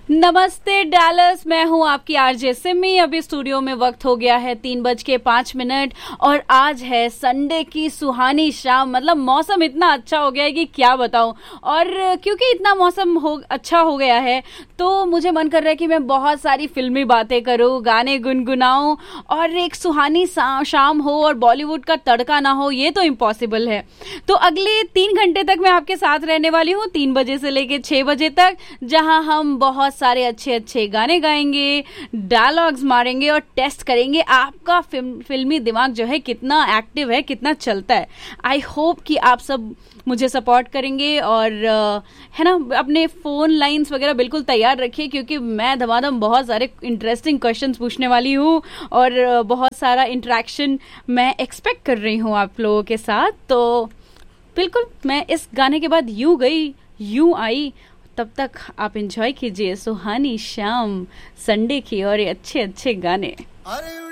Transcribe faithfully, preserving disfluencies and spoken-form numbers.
नमस्ते डैलस, मैं हूँ आपकी आरजे सिमी। अभी स्टूडियो में वक्त हो गया है तीन बज के पाँच मिनट और आज है संडे की सुहानी शाम। मतलब मौसम इतना अच्छा हो गया है कि क्या बताऊँ। और क्योंकि इतना मौसम हो अच्छा हो गया है तो मुझे मन कर रहा है कि मैं बहुत सारी फिल्मी बातें करूँ, गाने गुनगुनाऊँ और एक सुहानी शाम हो और बॉलीवुड का तड़का ना हो, ये तो इम्पॉसिबल है। तो अगले तीन घंटे तक मैं आपके साथ रहने वाली हूँ, तीन बजे से लेके छः बजे तक, जहाँ हम बहुत सारे अच्छे अच्छे गाने गाएंगे, डायलॉग्स मारेंगे और टेस्ट करेंगे आपका फिल्म फिल्मी दिमाग जो है कितना एक्टिव है, कितना चलता है। आई होप कि आप सब मुझे सपोर्ट करेंगे और है ना, अपने फ़ोन लाइंस वगैरह बिल्कुल तैयार रखिए क्योंकि मैं धमाधम बहुत सारे इंटरेस्टिंग क्वेश्चंस पूछने वाली हूँ और बहुत सारा इंटरेक्शन मैं एक्सपेक्ट कर रही हूँ आप लोगों के साथ। तो बिल्कुल मैं इस गाने के बाद यूं गई यूं आई। तब तक आप एंजॉय कीजिए सुहानी शाम संडे की और ये अच्छे अच्छे गाने।